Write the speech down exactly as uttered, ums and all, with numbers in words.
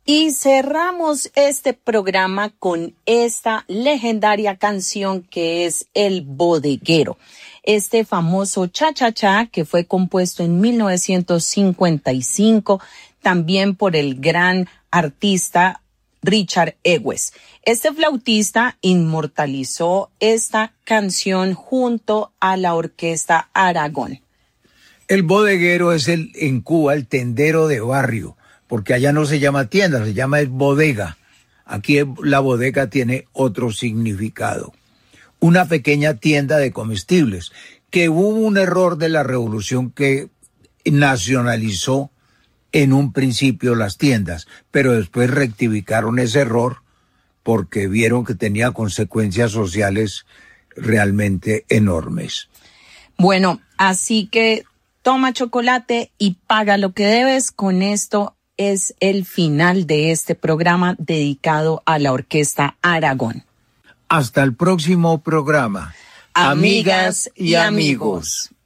Y cerramos este programa con esta legendaria canción que es El Bodeguero. Este famoso cha-cha-cha que fue compuesto en mil novecientos cincuenta y cinco, también por el gran artista Richard Ewes. Este flautista inmortalizó esta canción junto a la orquesta Aragón. El bodeguero es el en Cuba el tendero de barrio, porque allá no se llama tienda, se llama bodega. Aquí la bodega tiene otro significado. Una pequeña tienda de comestibles, que hubo un error de la revolución que nacionalizó en un principio las tiendas, pero después rectificaron ese error porque vieron que tenía consecuencias sociales realmente enormes. Bueno, así que toma chocolate y paga lo que debes. Con esto es el final de este programa dedicado a la Orquesta Aragón. Hasta el próximo programa. Amigas y amigos.